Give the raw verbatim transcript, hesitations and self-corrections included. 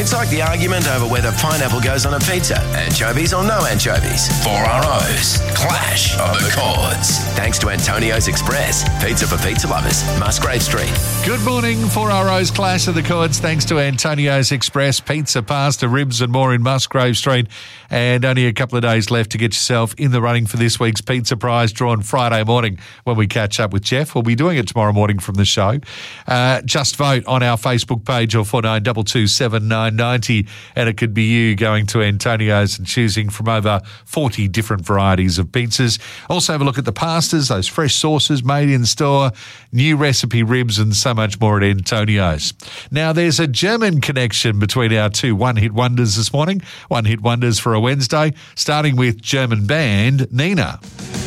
It's like the argument over whether pineapple goes on a pizza, anchovies or no anchovies. Four R O's, Clash of the Chords. Thanks to Antonio's Express, pizza for pizza lovers, Musgrave Street. Good morning, four R O's Clash of the Chords, thanks to Antonio's Express, pizza, pasta, ribs and more in Musgrave Street. And only a couple of days left to get yourself in the running for this week's pizza prize, drawn Friday morning when we catch up with Jeff. We'll be doing it tomorrow morning from the show. Uh, just vote on our Facebook page or four nine two two seven nine nine zero, and it could be you going to Antonio's and choosing from over forty different varieties of pizzas. Also have a look at the pastas, those fresh sauces made in store, new recipe ribs and so much more at Antonio's. Now there's a German connection between our two one-hit wonders this morning. One-hit wonders for a Wednesday, starting with German band Nena.